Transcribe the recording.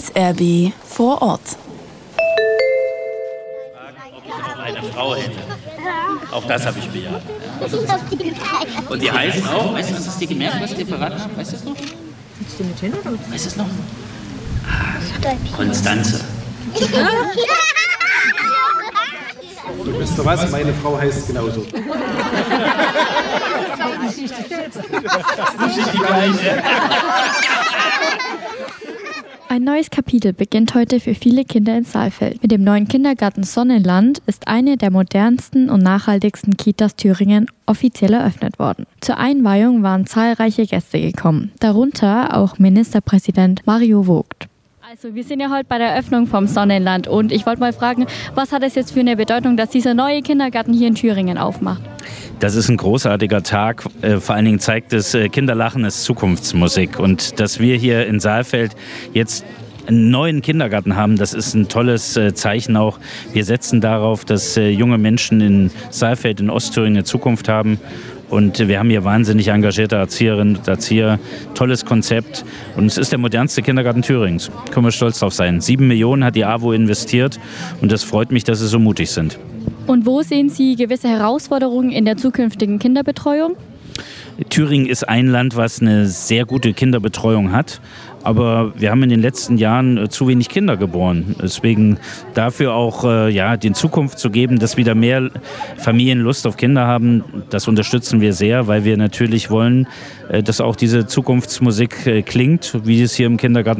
SRB vor Ort. Ob ich auch eine Frau hätte. Auch das habe ich bejaht. Und die heißen auch, weißt du, was hast du dir gemerkt, was ich dir verraten habe? Weißt du es noch? Willst du mit hin oder? Weißt du es noch? Konstanze. Du wisst doch was, meine Frau heißt genauso. Ein neues Kapitel beginnt heute für viele Kinder in Saalfeld. Mit dem neuen Kindergarten Sonnenland ist eine der modernsten und nachhaltigsten Kitas Thüringen offiziell eröffnet worden. Zur Einweihung waren zahlreiche Gäste gekommen, darunter auch Ministerpräsident Mario Vogt. Also wir sind ja heute bei der Eröffnung vom Sonnenland und ich wollte mal fragen, was hat es jetzt für eine Bedeutung, dass dieser neue Kindergarten hier in Thüringen aufmacht? Das ist ein großartiger Tag. Vor allen Dingen zeigt es, Kinderlachen ist Zukunftsmusik. Und dass wir hier in Saalfeld jetzt einen neuen Kindergarten haben, das ist ein tolles Zeichen auch. Wir setzen darauf, dass junge Menschen in Saalfeld in Ostthüringen eine Zukunft haben. Und wir haben hier wahnsinnig engagierte Erzieherinnen und Erzieher. Tolles Konzept. Und es ist der modernste Kindergarten Thürings. Können wir stolz drauf sein. 7 Millionen hat die AWO investiert. Und das freut mich, dass sie so mutig sind. Und wo sehen Sie gewisse Herausforderungen in der zukünftigen Kinderbetreuung? Thüringen ist ein Land, was eine sehr gute Kinderbetreuung hat. Aber wir haben in den letzten Jahren zu wenig Kinder geboren. Deswegen dafür auch den Zukunft zu geben, dass wieder mehr Familien Lust auf Kinder haben, das unterstützen wir sehr, weil wir natürlich wollen, dass auch diese Zukunftsmusik klingt, wie es hier im Kindergarten